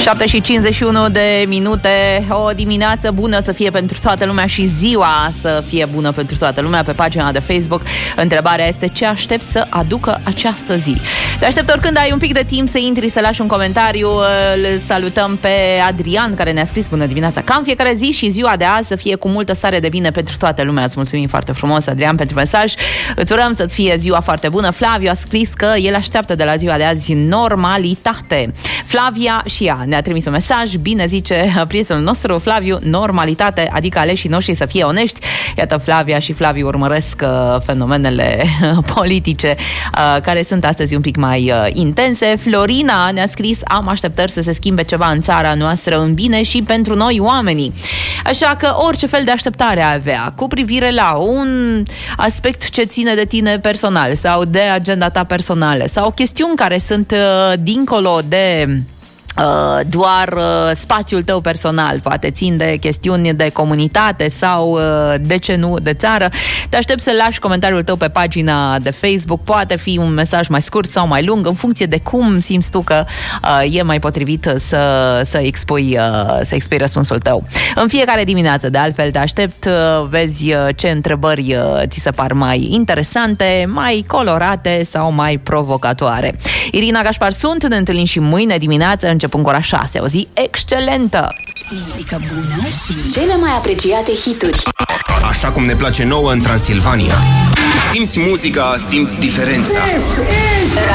7:51 de minute. O dimineață bună să fie pentru toată lumea și ziua să fie bună pentru toată lumea. Pe pagina de Facebook întrebarea este: ce aștept să aducă această zi? Te aștept oricând ai un pic de timp să intri, să lași un comentariu. Îl salutăm pe Adrian, care ne-a scris: bună dimineața, ca în fiecare zi și ziua de azi să fie cu multă stare de bine pentru toată lumea. Îți mulțumim foarte frumos, Adrian, pentru mesaj. Îți urăm să-ți fie ziua foarte bună. Flaviu a scris că el așteaptă de la ziua de azi normalitate. Flavia și ea ne-a trimis un mesaj. Bine, zice prietenul nostru Flaviu, normalitate, adică aleșii noștri să fie onești. Iată, Flavia și Flaviu urmăresc fenomenele politice care sunt astăzi un pic mai intense. Florina ne-a scris: am așteptări să se schimbe ceva în țara noastră în bine și pentru noi oamenii. Așa că orice fel de așteptare ai avea cu privire la un aspect ce ține de tine personal sau de agenda ta personală sau chestiuni care sunt dincolo de doar spațiul tău personal, poate țin de chestiuni de comunitate sau, de ce nu, de țară, te aștept să lași comentariul tău pe pagina de Facebook. Poate fi un mesaj mai scurt sau mai lung, în funcție de cum simți tu că e mai potrivit să expui răspunsul tău. În fiecare dimineață, de altfel, te aștept, vezi ce întrebări ți se par mai interesante, mai colorate sau mai provocatoare. Irina Gașpar sunt, ne întâlnim și mâine dimineață, începând cu ora 6. O zi excelentă! Muzică bună și cele mai apreciate hituri. Așa cum ne place nouă în Transilvania. Simți muzica, simți diferența.